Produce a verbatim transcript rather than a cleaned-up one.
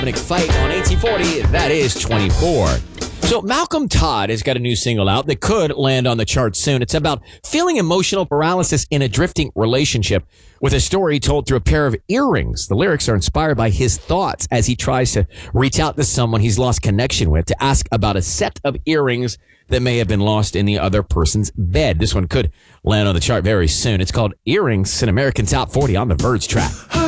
Fight on eighteen forty, that is twenty-four. So Malcolm Todd has got a new single out that could land on the charts soon. It's about feeling emotional paralysis in a drifting relationship with a story told through a pair of earrings. The lyrics are inspired by his thoughts as he tries to reach out to someone he's lost connection with to ask about a set of earrings that may have been lost in the other person's bed. This one could land on the chart very soon. It's called Earrings in American Top forty on the Verge track.